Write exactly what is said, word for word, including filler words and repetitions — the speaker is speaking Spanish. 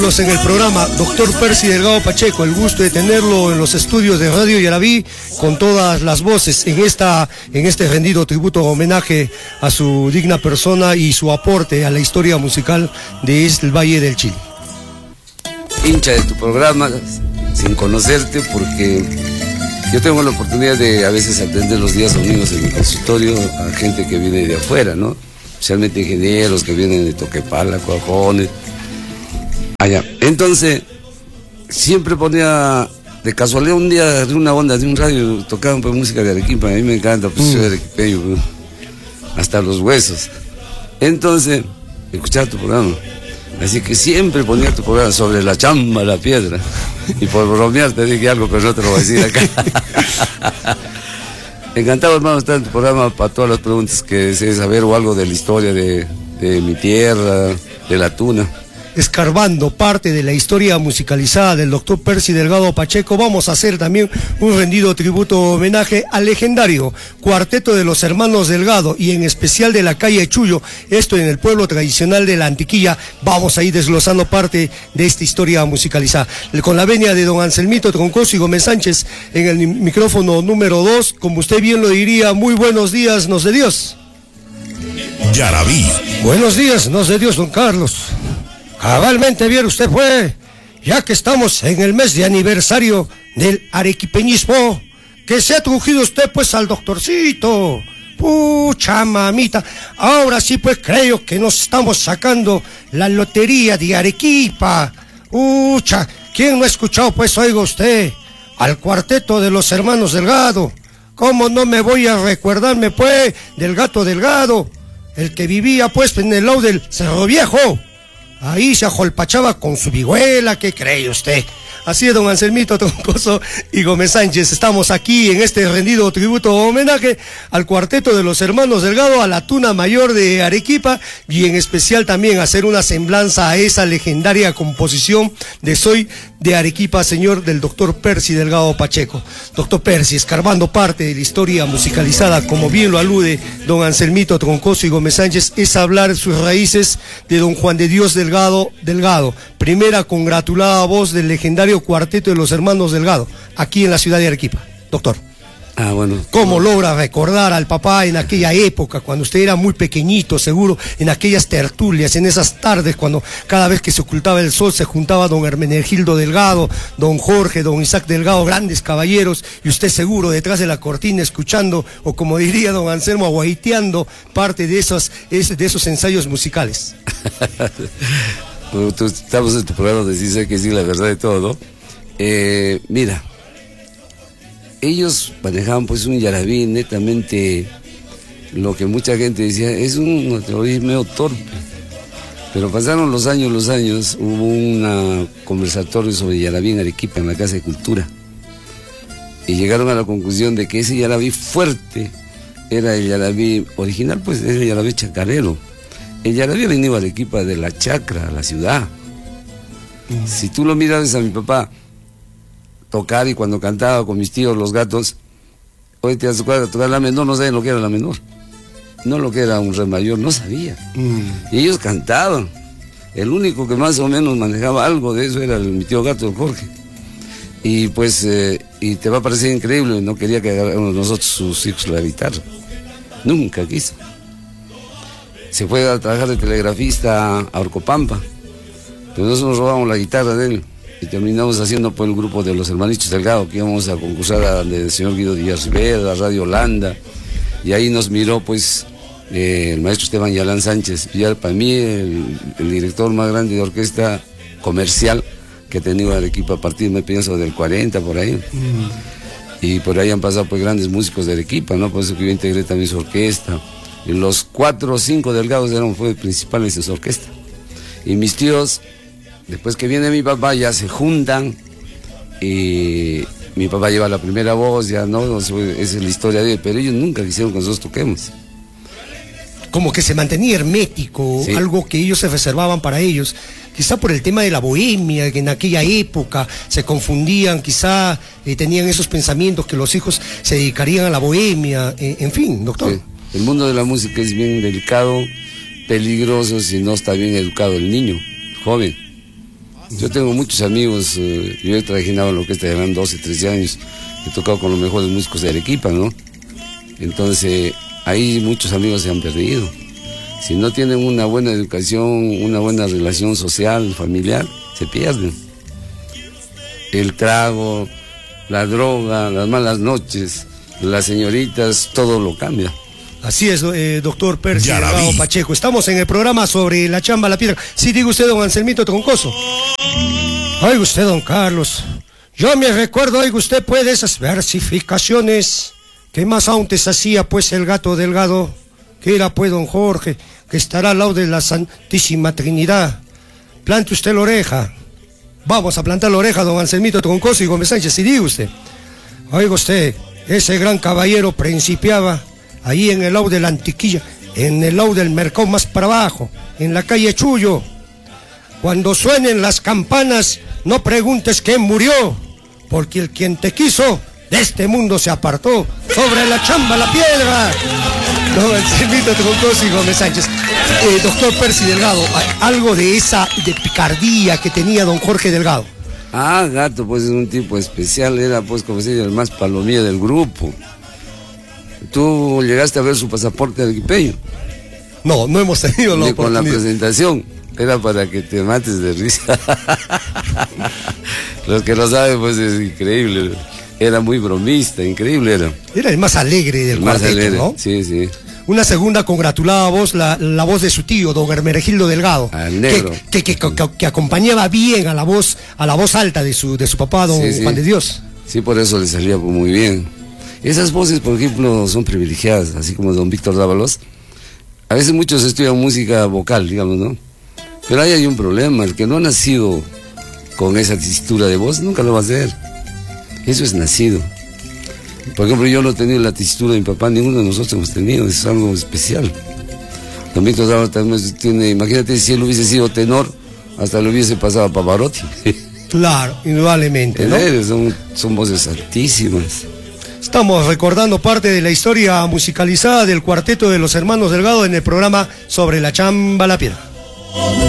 En el programa, doctor Percy Delgado Pacheco, el gusto de tenerlo en los estudios de Radio Yaraví con todas las voces en esta en este rendido tributo homenaje a su digna persona y su aporte a la historia musical de este el Valle del Chili. Hincha de tu programa, sin conocerte, porque yo tengo la oportunidad de a veces atender los días domingos en mi consultorio a gente que viene de afuera, ¿no? Especialmente ingenieros que vienen de Toquepala, Coajones. Allá. Entonces, siempre ponía, de casualidad un día de una onda de un radio, tocaban pues música de Arequipa, a mí me encanta, pues mm. soy arequipeño, pues, hasta los huesos. Entonces, escuchaba tu programa, así que siempre ponía tu programa sobre la chamba, la piedra, y por bromear te dije algo, pero no te lo voy a decir acá. Encantado, hermano, estar en tu programa para todas las preguntas que desees saber o algo de la historia de, de mi tierra, de la tuna. Escarbando parte de la historia musicalizada del doctor Percy Delgado Pacheco, vamos a hacer también un rendido tributo homenaje al legendario Cuarteto de los Hermanos Delgado y en especial de la calle Chullo, esto en el pueblo tradicional de la Antiquilla. Vamos a ir desglosando parte de esta historia musicalizada. Con la venia de don Anselmito Troncoso y Gómez Sánchez en el micrófono número dos, como usted bien lo diría, muy buenos días, nos de Dios. Yaraví. Buenos días, nos de Dios, don Carlos. Cabalmente bien usted fue, ya que estamos en el mes de aniversario del arequipeñismo, que se ha trujido usted pues al doctorcito. Pucha mamita, ahora sí pues creo que nos estamos sacando la lotería de Arequipa. Pucha, ¿quién no ha escuchado pues, oiga usted, al cuarteto de los hermanos Delgado? ¿Cómo no me voy a recordarme pues del gato Delgado, el que vivía pues en el lado del Cerro Viejo? Ahí se ajolpachaba con su vihuela, ¿qué cree usted? Así es, don Anselmito Troncoso y Gómez Sánchez. Estamos aquí en este rendido tributo homenaje al cuarteto de los hermanos Delgado, a la tuna mayor de Arequipa, y en especial también hacer una semblanza a esa legendaria composición de Soy de Arequipa, señor, del doctor Percy Delgado Pacheco. Doctor Percy, escarbando parte de la historia musicalizada, como bien lo alude don Anselmito Troncoso y Gómez Sánchez, es hablar sus raíces de don Juan de Dios Delgado Delgado, primera congratulada voz del legendario Cuarteto de los Hermanos Delgado, aquí en la ciudad de Arequipa. Doctor. Ah, bueno. ¿Cómo logra recordar al papá en aquella época, cuando usted era muy pequeñito, seguro, en aquellas tertulias, en esas tardes, cuando cada vez que se ocultaba el sol se juntaba don Hermenegildo Delgado, don Jorge, don Isaac Delgado, grandes caballeros, y usted seguro detrás de la cortina escuchando, o como diría don Anselmo, aguaiteando parte de esos, de esos ensayos musicales? Bueno, tú, estamos en tu programa, decís que sí, la verdad de todo, ¿no? Eh, mira, ellos manejaban pues un Yaraví netamente, lo que mucha gente decía, es un teoría medio torpe. Pero pasaron los años, los años, hubo un conversatorio sobre Yaraví en Arequipa, en la Casa de Cultura. Y llegaron a la conclusión de que ese Yaraví fuerte era el Yaraví original, pues era el Yaraví chacarero. El Yaraví venido a Arequipa de la chacra, a la ciudad. Mm. Si tú lo miras a mi papá tocar, y cuando cantaba con mis tíos los gatos, hoy te das cuenta, tocar la menor, no sabían lo que era la menor. No lo que era un re mayor, no sabía. Mm. Y ellos cantaban. El único que más o menos manejaba algo de eso era el, mi tío gato, el Jorge. Y pues, eh, y te va a parecer increíble, no quería que agarráramos nosotros sus hijos la guitarra. Nunca quiso. Se fue a trabajar de telegrafista a Orcopampa, pero nosotros nos robamos la guitarra de él y terminamos haciendo por el grupo de los hermanitos Delgado, que íbamos a concursar a, del señor Guido Díaz Rivera, a Radio Holanda, y ahí nos miró pues eh, el maestro Esteban Yalán Sánchez, ya para mí el, el director más grande de orquesta comercial que he tenido en Arequipa a partir, me pienso, del cuarenta por ahí. Mm. Y por ahí han pasado pues grandes músicos de Arequipa, ¿no? Por eso que yo integré también su orquesta. Y los cuatro o cinco Delgados eran fue principales en su orquesta. Y mis tíos, después que viene mi papá, ya se juntan y mi papá lleva la primera voz, ya no, esa es la historia de él, pero ellos nunca quisieron que nosotros toquemos. Como que se mantenía hermético, sí. Algo que ellos se reservaban para ellos, quizá por el tema de la bohemia, que en aquella época se confundían, quizá eh, tenían esos pensamientos que los hijos se dedicarían a la bohemia, eh, en fin, doctor. Sí. El mundo de la música es bien delicado, peligroso si no está bien educado el niño, el joven. Yo tengo muchos amigos, eh, yo he trabajado en lo que está llevando doce, trece años, he tocado con los mejores músicos de Arequipa, ¿no? Entonces, ahí muchos amigos se han perdido. Si no tienen una buena educación, una buena relación social, familiar, se pierden. El trago, la droga, las malas noches, las señoritas, todo lo cambia. Así es, eh, doctor Percy Delgado Pacheco. Estamos en el programa sobre la chamba, la piedra. Sí, diga usted, don Anselmito Troncoso. Oiga usted, don Carlos. Yo me recuerdo, oiga usted, pues, de esas versificaciones que más antes hacía, pues, el Gato Delgado, que era, pues, don Jorge, que estará al lado de la Santísima Trinidad. Plante usted la oreja. Vamos a plantar la oreja, don Anselmito Troncoso y Gómez Sánchez, y diga usted. Oiga usted, ese gran caballero principiaba ahí en el lado de la Antiquilla, en el lado del mercado más para abajo, en la calle Chullo. Cuando suenen las campanas, no preguntes quién murió, porque el quien te quiso, de este mundo se apartó. Sobre la chamba, la piedra. Don Anselmito Troncoso y Gómez Sánchez. Eh, doctor Percy Delgado, algo de esa de picardía que tenía don Jorge Delgado. Ah, Gato, pues es un tipo especial, era pues como se dice, el más palomilla del grupo. ¿Tú llegaste a ver su pasaporte arequipeño? No, no hemos tenido la Ni oportunidad. con la presentación, era para que te mates de risa. Los que no saben, pues es increíble. Era muy bromista, increíble era. Era el más alegre del El más cuarteto, alegre, ¿no? Sí, sí. Una segunda congratulada voz, la, la voz de su tío, don Hermenegildo Delgado. Al negro. Que, que, que, que, que acompañaba bien a la voz, a la voz alta de su, de su papá, don Sí, sí. Juan de Dios. Sí, por eso le salía muy bien. Esas voces, por ejemplo, son privilegiadas, así como don Víctor Dávalos. A veces muchos estudian música vocal, digamos, ¿no? Pero ahí hay un problema, el que no ha nacido con esa tesitura de voz, nunca lo va a hacer. Eso es nacido. Por ejemplo, yo no he tenido la tesitura de mi papá, ninguno de nosotros hemos tenido, es algo especial. Don Víctor Dávalos también tiene, imagínate si él hubiese sido tenor, hasta le hubiese pasado a Pavarotti. Claro, indudablemente, ¿no? Son, son voces altísimas. Estamos recordando parte de la historia musicalizada del cuarteto de los hermanos Delgado en el programa Sobre la Chamba, la Piedra.